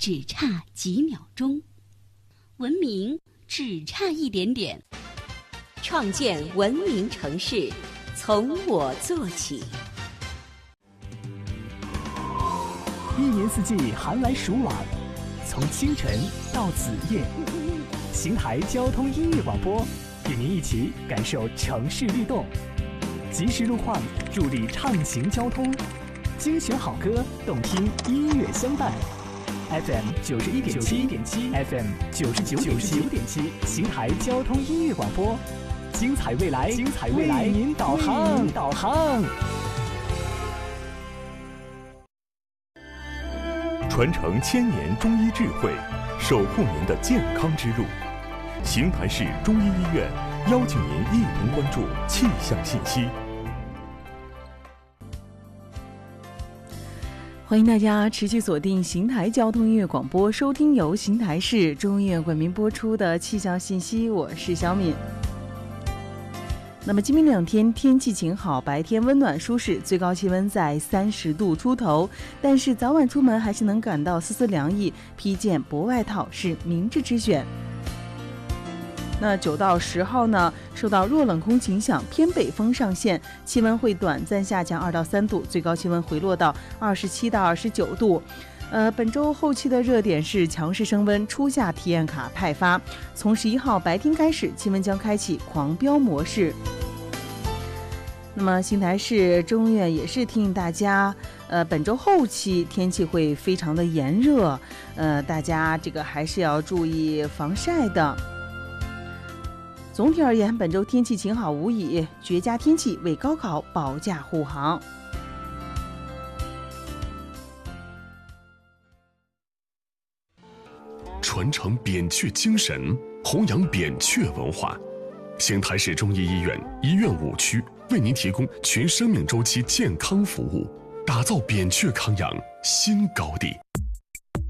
只差几秒钟，文明只差一点点。 创建文明城市，从我做起。 一年四季寒来暑往，从清晨到子夜，邢台交通音乐广播与您一起感受城市律动，及时路况助力畅行交通，精选好歌，动听音乐相伴。FM 91.7 FM 99.7，邢台交通音乐广播，精彩未来，为您导航。 传承1000年中医智慧，守护您的健康之路。邢台市中医医院邀请您一同关注气象信息。 欢迎大家持续锁定邢台交通音乐广播，收听由邢台市中医院冠名播出的气象信息，我是小敏。那么今明2天天气晴好，白天温暖舒适，最高气温在30度出头，但是早晚出门还是能感到丝丝凉意，披件薄外套是明智之选。那9到10号呢，受到弱冷空气影响，偏北风上线，气温会短暂下降2到3度，最高气温回落到27到29度。本周后期的热点是强势升温，初夏体验卡派发，从11号白天开始，气温将开启狂飙模式。那么邢台市中医院也是提醒大家，本周后期天气会非常的炎热，大家这个还是要注意防晒的。总体而言，本周天气晴好无疑，绝佳天气为高考保驾护航。 传承扁鹊精神，弘扬扁鹊文化。邢台市中医医院医院5区为您提供全生命周期健康服务，打造扁鹊康养新高地。